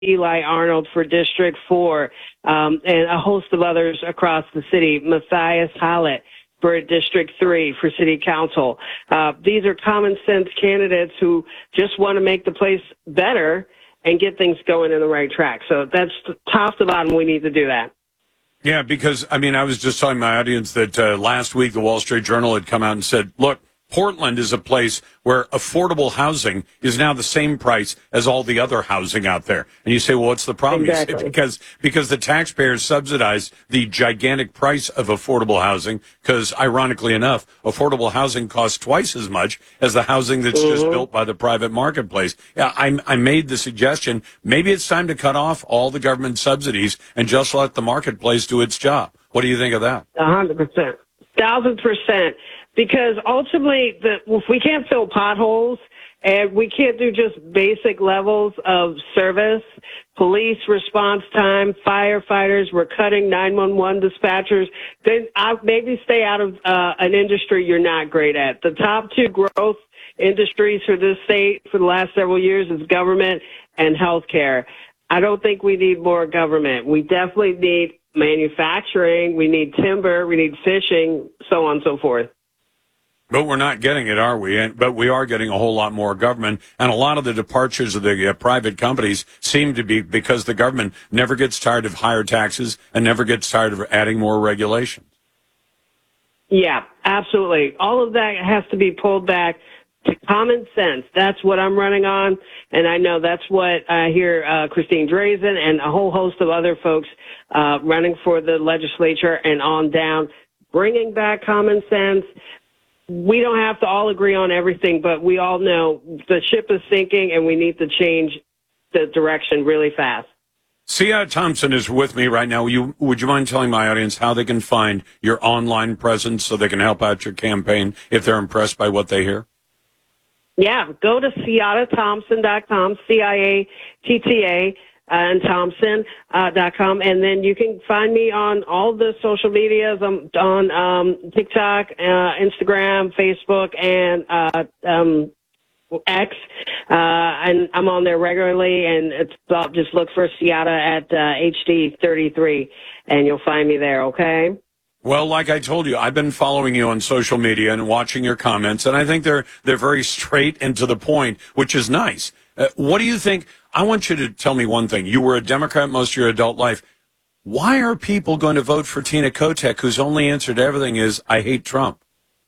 Eli Arnold for District 4, and a host of others across the city, Matthias Hallett for District 3 for City Council. These are common sense candidates who just want to make the place better and get things going in the right track. So that's top to bottom, we need to do that. Yeah, because, I mean, I was just telling my audience that last week the Wall Street Journal had come out and said, look, Portland is a place where affordable housing is now the same price as all the other housing out there. And you say, well, what's the problem? Exactly. You say, because the taxpayers subsidize the gigantic price of affordable housing, because ironically enough, affordable housing costs twice as much as the housing that's just built by the private marketplace. Yeah, I made the suggestion, maybe it's time to cut off all the government subsidies and just let the marketplace do its job. What do you think of that? 100%. 1,000%. Because ultimately, if we can't fill potholes and we can't do just basic levels of service, police response time, firefighters, we're cutting 911 dispatchers, then I'll maybe stay out of an industry you're not great at. The top two growth industries for this state for the last several years is government and healthcare. I don't think we need more government. We definitely need manufacturing, we need timber, we need fishing, so on and so forth. But we're not getting it, are we? But we are getting a whole lot more government. And a lot of the departures of the private companies seem to be because the government never gets tired of higher taxes and never gets tired of adding more regulations. Yeah, absolutely. All of that has to be pulled back to common sense. That's what I'm running on. And I know that's what I hear Christine Drazan and a whole host of other folks running for the legislature and on down, bringing back common sense. We don't have to all agree on everything, but we all know the ship is sinking and we need to change the direction really fast. Siada Thompson is with me right now. Would you mind telling my audience how they can find your online presence so they can help out your campaign if they're impressed by what they hear? Yeah, go to SiadaThompson.com, CIATTA. And Thompson.com. And then you can find me on all the social medias. I'm on TikTok, Instagram, Facebook, and X. And I'm on there regularly. And it's just look for Siada at HD33, and you'll find me there, okay? Well, like I told you, I've been following you on social media and watching your comments, and I think they're very straight and to the point, which is nice. What do you think? I want you to tell me one thing. You were a Democrat most of your adult life. Why are people going to vote for Tina Kotek, whose only answer to everything is, I hate Trump?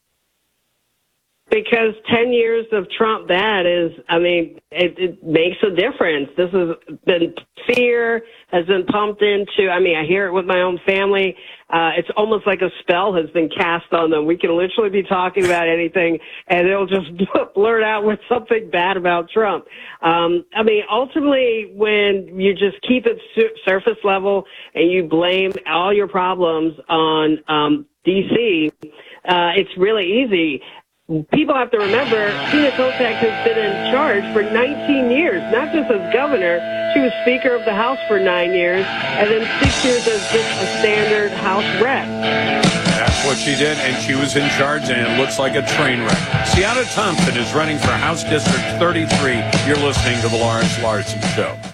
Because 10 years of Trump bad is, I mean, it makes a difference. This has been, fear has been pumped into, I mean, I hear it with my own family. It's almost like a spell has been cast on them. We can literally be talking about anything and it'll just blurt out with something bad about Trump. I mean, ultimately, when you just keep it surface level and you blame all your problems on D.C., it's really easy. People have to remember, Tina Kotek has been in charge for 19 years, not just as governor. She was Speaker of the House for 9 years, and then 6 years as just a standard House rep. That's what she did, and she was in charge, and it looks like a train wreck. Siada Thompson is running for House District 33. You're listening to The Lawrence Larson Show.